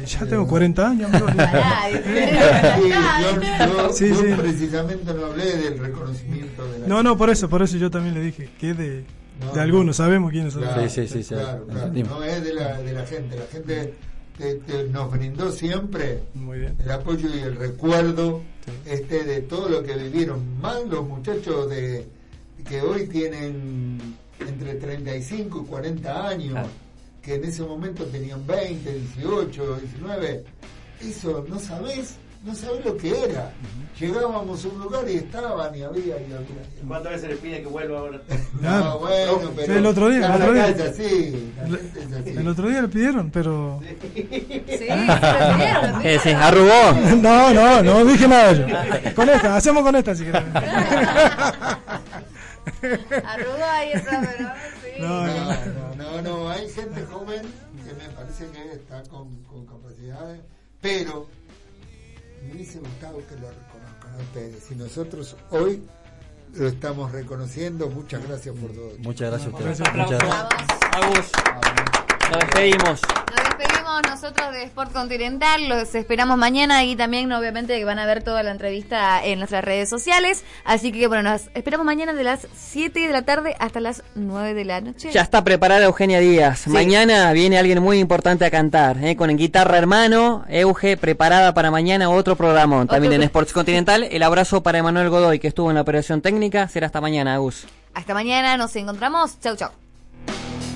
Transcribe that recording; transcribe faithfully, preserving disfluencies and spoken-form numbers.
ya tengo cuarenta años. Sí, yo, yo, yo precisamente no hablé del reconocimiento de la No, no, por eso, por eso yo también le dije que de, no, de algunos, no. sabemos quiénes son. Claro, sí, sí, sí, claro, claro. No es de la, de la gente, la gente te, te, nos brindó siempre Muy bien. el apoyo y el recuerdo sí. este de todo lo que vivieron, más los muchachos de que hoy tienen entre treinta y cinco y cuarenta años, claro. que en ese momento tenían veinte, dieciocho, diecinueve, eso no sabés, no sabés lo que era. Uh-huh. Llegábamos a un lugar y estaban y había y había. ¿Cuántas veces le pide que vuelva ahora? No, no bueno, pero sí, el otro día, el otro día. Es así, el, el otro día le pidieron, pero sí, sí, pidieron, ¿Qué decís? ¿Arrugó? No, no, no dije nada yo. Con esta, hacemos con esta si querés. Arrugó ahí esa, pero sí. No, no, no, no, no, hay gente joven que me parece que está con, con capacidades, pero me hubiese gustado que lo reconozcan a ustedes y nosotros hoy lo estamos reconociendo. Muchas gracias por todo. Muchas gracias a ustedes. Muchas gracias. Agus, nos despedimos. Nos despedimos nosotros de Sport Continental, los esperamos mañana y también obviamente van a ver toda la entrevista en nuestras redes sociales, así que bueno, nos esperamos mañana de las siete de la tarde hasta las nueve de la noche. Ya está preparada Eugenia Díaz, sí. Mañana viene alguien muy importante a cantar, ¿eh? Con Guitarra Hermano, Euge preparada para mañana otro programa también en Sports Continental. El abrazo para Emanuel Godoy que estuvo en la operación técnica, será hasta mañana, Agus. Hasta mañana, nos encontramos, chau chau.